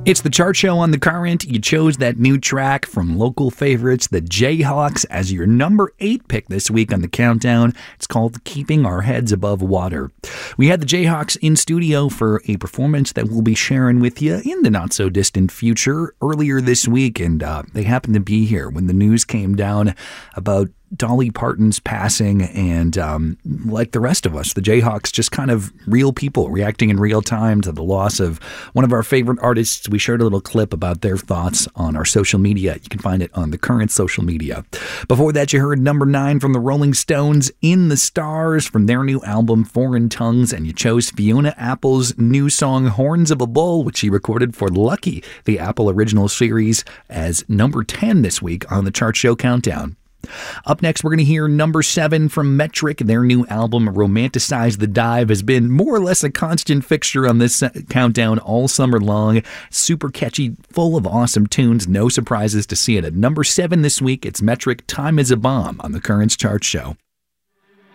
It's the chart show on The Current. You chose that new track from local favorites, the Jayhawks, as your number 8 pick this week on the countdown. It's called Keeping Our Heads Above Water. We had the Jayhawks in studio for a performance that we'll be sharing with you in the not-so-distant future earlier this week, and they happened to be here when the news came down about Dolly Parton's passing, and like the rest of us, the Jayhawks, just kind of real people reacting in real time to the loss of one of our favorite artists. We shared a little clip about their thoughts on our social media. You can find it on the Current social media. Before that, you heard number 9 from the Rolling Stones, In the Stars, from their new album Foreign Tongues, and you chose Fiona Apple's new song Horns of a Bull, which she recorded for Lucky, the Apple original series, as number 10 this week on the Chart Show Countdown. Up next, we're going to hear number 7 from Metric. Their new album, Romanticize the Dive, has been more or less a constant fixture on this countdown all summer long. Super catchy, full of awesome tunes. No surprises to see it at number 7 this week. It's Metric, Time is a Bomb on the Current's Chart Show.